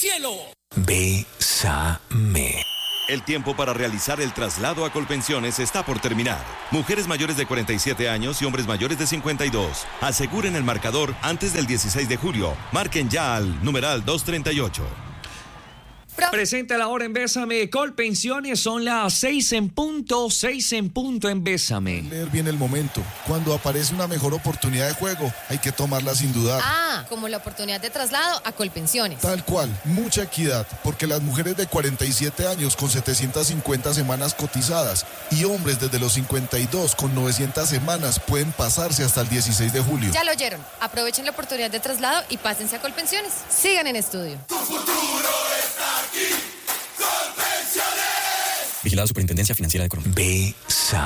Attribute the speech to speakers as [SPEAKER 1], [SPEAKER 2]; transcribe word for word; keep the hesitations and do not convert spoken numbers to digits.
[SPEAKER 1] cielo.
[SPEAKER 2] Bésame.
[SPEAKER 3] El tiempo para realizar el traslado a Colpensiones está por terminar. Mujeres mayores de cuarenta y siete años y hombres mayores de cincuenta y dos. Aseguren el marcador antes del dieciséis de julio. Marquen ya al numeral doscientos treinta y ocho.
[SPEAKER 4] Presenta la hora en Bésame. Colpensiones, son las seis en punto, seis en punto en Bésame.
[SPEAKER 5] Leer bien el momento. Cuando aparece una mejor oportunidad de juego, hay que tomarla sin dudar.
[SPEAKER 6] Ah, como la oportunidad de traslado a Colpensiones.
[SPEAKER 5] Tal cual, mucha equidad, porque las mujeres de cuarenta y siete años con setecientas cincuenta semanas cotizadas y hombres desde los cincuenta y dos con novecientas semanas pueden pasarse hasta el dieciséis de julio.
[SPEAKER 6] Ya lo oyeron. Aprovechen la oportunidad de traslado y pásense a Colpensiones. Sigan en estudio.
[SPEAKER 1] Tu futuro está aquí. Colpensiones.
[SPEAKER 2] Vigilada Superintendencia Financiera de Colombia. Bésame.